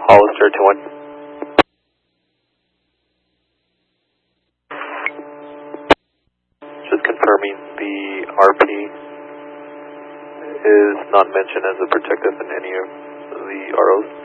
Hollister 21. Just confirming the RP is not mentioned as a protective in any of the ROs.